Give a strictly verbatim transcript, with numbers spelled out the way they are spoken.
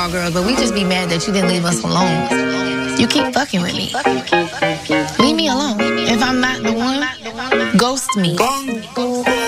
all girls, but we just be mad that you didn't leave us alone. You keep fucking with me. Leave me alone. If I'm not the one, ghost me.